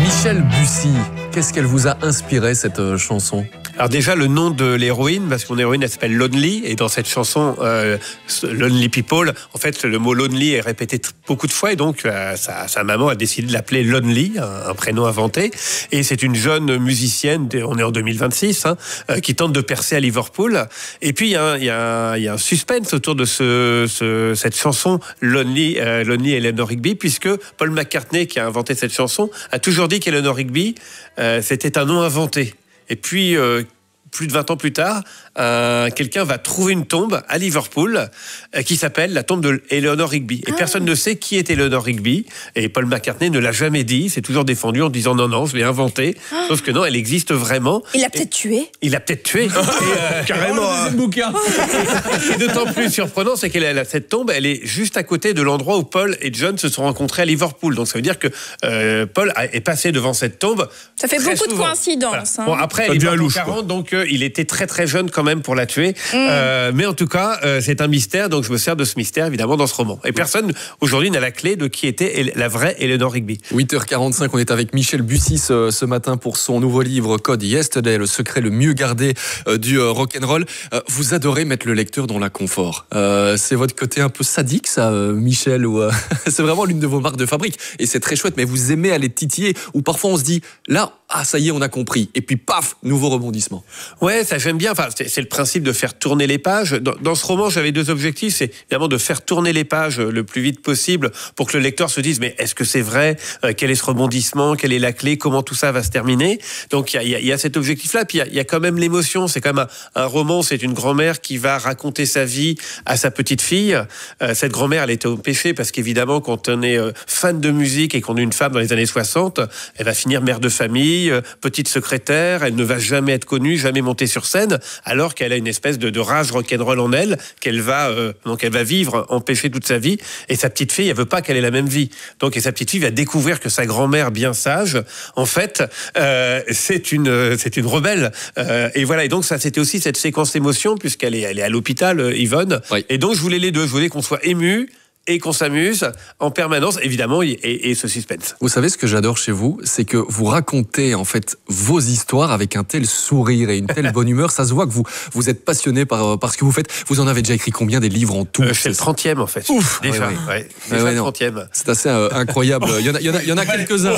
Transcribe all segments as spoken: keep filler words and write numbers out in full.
Michel Bussy, qu'est-ce qu'elle vous a inspiré cette euh, chanson ? Alors déjà le nom de l'héroïne, parce que mon héroïne elle s'appelle Lonely, et dans cette chanson euh, Lonely People, en fait le mot Lonely est répété t- beaucoup de fois, et donc euh, sa, sa maman a décidé de l'appeler Lonely, un, un prénom inventé, et c'est une jeune musicienne, on est en deux mille vingt-six, hein, euh, qui tente de percer à Liverpool, et puis il y a, y, a, y a un suspense autour de ce, ce, cette chanson Lonely, euh, Lonely Eleanor Rigby, puisque Paul McCartney qui a inventé cette chanson a toujours dit qu'Eleanor Rigby euh, c'était un nom inventé. Et puis, euh, plus de vingt ans plus tard, euh, quelqu'un va trouver une tombe à Liverpool euh, qui s'appelle la tombe de Eleanor Rigby. Et ah. personne ne sait qui est Eleanor Rigby. Et Paul McCartney ne l'a jamais dit. C'est toujours défendu en disant non, non, je l'ai inventée. Ah. Sauf que non, elle existe vraiment. Il l'a peut-être tué. Il l'a peut-être tué. et, euh, Carrément. Oh, le bouquin. et, et d'autant plus surprenant, c'est qu'elle a cette tombe, elle est juste à côté de l'endroit où Paul et John se sont rencontrés à Liverpool. Donc ça veut dire que euh, Paul a, est passé devant cette tombe. Ça fait beaucoup souvent. de coïncidences. Voilà. Bon, après, elle est morte à quarante, donc euh, il était très très jeune quand même pour la tuer. Mmh. Euh, mais en tout cas, euh, c'est un mystère, donc je me sers de ce mystère évidemment dans ce roman. Et personne aujourd'hui n'a la clé de qui était la vraie Eleanor Rigby. huit heures quarante-cinq, on est avec Michel Bussy ce, ce matin pour son nouveau livre Code Yesterday, le secret le mieux gardé euh, du euh, rock'n'roll. Euh, vous adorez mettre le lecteur dans l'inconfort. Euh, c'est votre côté un peu sadique, ça, euh, Michel, ou euh, c'est vraiment l'une de vos marques de fabrique. Et c'est très chouette, mais vous aimez aller titiller, ou parfois on se dit, là, ah ça y est, on a compris. Et puis paf, nouveau rebondissement. Ouais, ça j'aime bien. Enfin, c'est, c'est le principe de faire tourner les pages. Dans, dans ce roman, j'avais deux objectifs. C'est évidemment de faire tourner les pages le plus vite possible pour que le lecteur se dise mais est-ce que c'est vrai ? euh, Quel est ce rebondissement ? Quelle est la clé ? Comment tout ça va se terminer ? Donc il y a, y, y a cet objectif-là. Puis il y, y a quand même l'émotion. C'est quand même un, un roman. C'est une grand-mère qui va raconter sa vie à sa petite fille. Euh, cette grand-mère, elle était au péché parce qu'évidemment, quand on est euh, fan de musique et qu'on est une femme dans les années soixante, elle va finir mère de famille, euh, petite secrétaire. Elle ne va jamais être connue, jamais monter sur scène, alors qu'elle a une espèce de, de rage rock'n'roll en elle, qu'elle va, euh, donc elle va vivre empêchée toute sa vie. Et sa petite fille, elle veut pas qu'elle ait la même vie. Donc, et sa petite fille va découvrir que sa grand-mère, bien sage, en fait, euh, c'est une, c'est une rebelle. Euh, et voilà. Et donc, ça, c'était aussi cette séquence d'émotion, puisqu'elle est, elle est à l'hôpital, euh, Yvonne. Oui. Et donc, je voulais les deux. Je voulais qu'on soit ému et qu'on s'amuse en permanence, évidemment, et, et, et ce suspense. Vous savez ce que j'adore chez vous, c'est que vous racontez en fait vos histoires avec un tel sourire et une telle bonne humeur. Ça se voit que vous vous êtes passionné par, par ce que vous faites. Vous en avez déjà écrit combien des livres en tout ? euh, C'est le trentième en fait. Ouf, déjà. Ouais, ouais. Ouais, déjà ouais, ouais, le trentième. C'est assez euh, incroyable. Il y en a, il y en a, il y en a quelques-uns.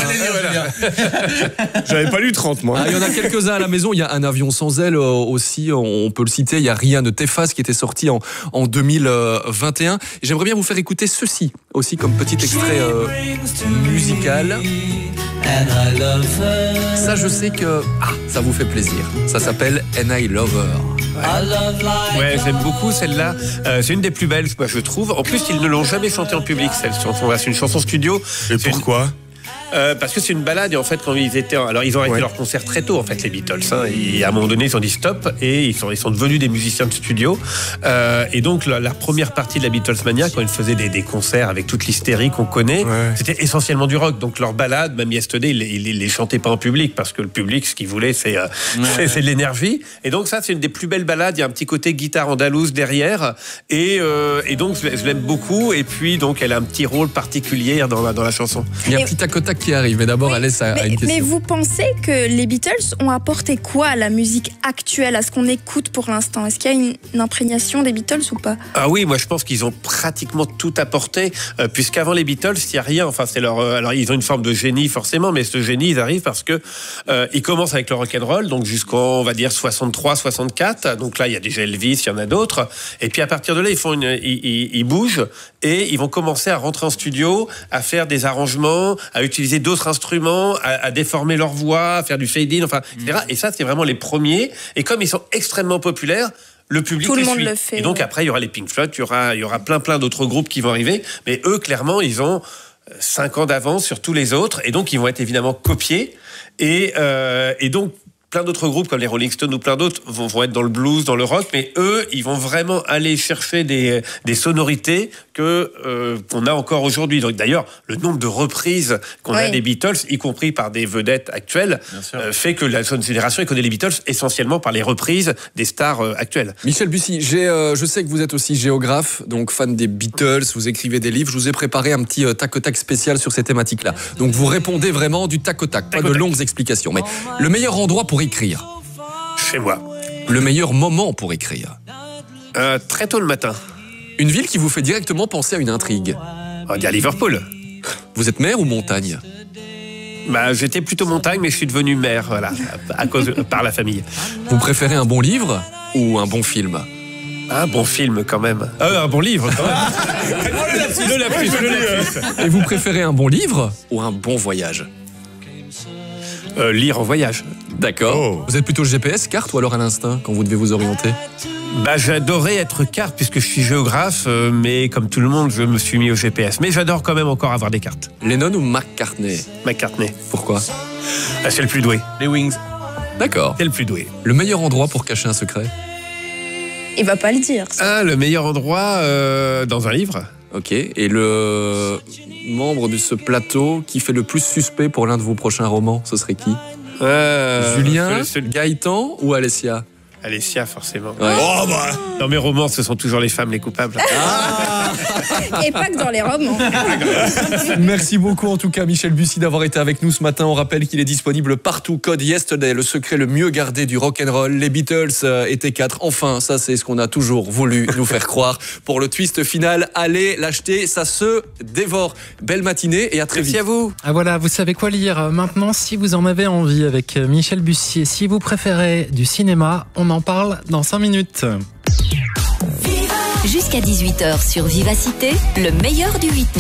Hein. J'avais pas lu trente moi. Ah, il y en a quelques-uns à la maison. Il y a Un avion sans aile euh, aussi. On peut le citer. Il y a Rien ne t'efface qui était sorti en, en deux mille vingt et un. Et j'aimerais bien vous faire écouter ceci aussi comme petit extrait euh, musical. Ça, je sais que ah, ça vous fait plaisir. Ça s'appelle And I Love Her. Ouais, ouais j'aime beaucoup celle-là. Euh, c'est une des plus belles, moi, je trouve. En plus, ils ne l'ont jamais chantée en public, cette chanson. C'est une chanson studio. Et pourquoi ? Euh, parce que c'est une balade et en fait quand ils étaient alors ils ont arrêté ouais. leur concert très tôt en fait les Beatles hein, et à un moment donné ils ont dit stop et ils sont ils sont devenus des musiciens de studio euh, et donc la, la première partie de la Beatlesmania quand ils faisaient des, des concerts avec toute l'hystérie qu'on connaît ouais. c'était essentiellement du rock donc leur balade même Yesterday ils, ils, ils les chantaient pas en public parce que le public ce qu'il voulait c'est euh, ouais. c'est, c'est de l'énergie et donc ça c'est une des plus belles balades il y a un petit côté guitare andalouse derrière et euh, et donc je, je l'aime beaucoup et puis donc elle a un petit rôle particulier dans la dans la chanson. Il y a un petit tac au tac qui arrive, mais d'abord, oui, elle laisse à, mais, à une question. Mais vous pensez que les Beatles ont apporté quoi à la musique actuelle, à ce qu'on écoute pour l'instant ? Est-ce qu'il y a une, une imprégnation des Beatles ou pas ? Ah oui, moi je pense qu'ils ont pratiquement tout apporté, euh, puisqu'avant les Beatles, il n'y a rien. Enfin, c'est leur. Euh, alors ils ont une forme de génie forcément, mais ce génie, ils arrivent parce que euh, ils commencent avec le rock'n'roll, donc jusqu'en on va dire soixante-trois, soixante-quatre. Donc là, il y a déjà Elvis, il y en a d'autres. Et puis à partir de là, ils font une, ils, ils, ils bougent et ils vont commencer à rentrer en studio, à faire des arrangements, à utiliser d'autres instruments, à, à déformer leur voix, à faire du fade-in, enfin, et cetera. Et ça, c'est vraiment les premiers. Et comme ils sont extrêmement populaires, le public tout les le monde suit. le fait. Et donc ouais. après, il y aura les Pink Floyd, il y aura, il y aura plein, plein d'autres groupes qui vont arriver. Mais eux, clairement, ils ont cinq ans d'avance sur tous les autres. Et donc, ils vont être évidemment copiés. Et, euh, et donc, plein d'autres groupes comme les Rolling Stones ou plein d'autres vont, vont être dans le blues, dans le rock, mais eux, ils vont vraiment aller chercher des, des sonorités que euh, qu'on a encore aujourd'hui. Donc d'ailleurs, le nombre de reprises qu'on Oui. a des Beatles, y compris par des vedettes actuelles, euh, fait que la jeune génération connaît les Beatles essentiellement par les reprises des stars euh, actuelles. Michel Bussy, j'ai, euh, je sais que vous êtes aussi géographe, donc fan des Beatles, vous écrivez des livres. Je vous ai préparé un petit euh, tac au tac spécial sur ces thématiques-là. Donc vous répondez vraiment du tac au tac, pas Tac au de tac. longues explications. Mais le meilleur endroit pour écrire, Chez moi, le meilleur moment pour écrire, euh, très tôt le matin, une ville qui vous fait directement penser à une intrigue. on va dire Liverpool. Vous êtes mer ou montagne? Bah, j'étais plutôt montagne, mais je suis devenu maire, voilà, à cause par la famille. Vous préférez un bon livre ou un bon film? Un bon film quand même. Euh, un bon livre quand même. le lapsus, le lapsus. Et vous préférez un bon livre ou un bon voyage? Euh, lire en voyage. D'accord. Oh. Vous êtes plutôt G P S, carte ou alors à l'instinct quand vous devez vous orienter? Bah, j'adorais être carte puisque je suis géographe, euh, mais comme tout le monde, je me suis mis au G P S. Mais j'adore quand même encore avoir des cartes. Lennon ou McCartney? McCartney, Pourquoi? ah, c'est le plus doué. Les Wings. D'accord. C'est le plus doué. Le meilleur endroit pour cacher un secret? Il va pas le dire. ça. Ah, le meilleur endroit euh, dans un livre. Ok. Et le membre de ce plateau qui fait le plus suspect pour l'un de vos prochains romans, ce serait qui? Euh, Julien, celui- celui- Gaëtan ou Alessia? Alessia, forcément. Ouais. Oh bah. Dans mes romans, ce sont toujours les femmes les coupables. Et pas que dans les romans. Merci beaucoup en tout cas Michel Bussy d'avoir été avec nous ce matin. On rappelle qu'il est disponible partout. Code Yesterday, le secret le mieux gardé du rock'n'roll. Les Beatles euh, étaient quatre. Enfin, ça c'est ce qu'on a toujours voulu nous faire croire. Pour le twist final, allez l'acheter, ça se dévore. Belle matinée et à très Merci vite. à vous. Ah voilà, vous savez quoi lire euh, maintenant si vous en avez envie avec euh, Michel Bussy. Si vous préférez du cinéma, on en parle dans cinq minutes. Jusqu'à dix-huit heures sur Vivacité, le meilleur du huit neuf.